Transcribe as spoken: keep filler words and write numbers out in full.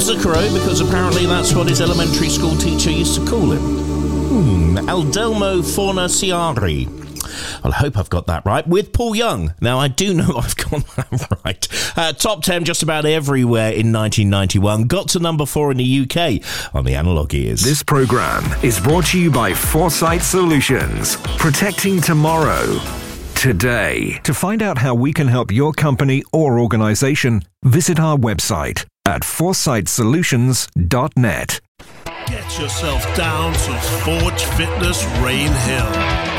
Zucchero, because apparently that's what his elementary school teacher used to call him. Hmm, Aldelmo Fornaciari. Well, I hope I've got that right. With Paul Young. Now, I do know I've got that right. Uh, top ten just about everywhere in nineteen ninety-one. Got to number four in the U K on the Analog Ears. This programme is brought to you by Foresight Solutions. Protecting tomorrow, today. To find out how we can help your company or organisation, visit our website at foresight solutions dot net. Get yourself down to Forge Fitness Rain Hill.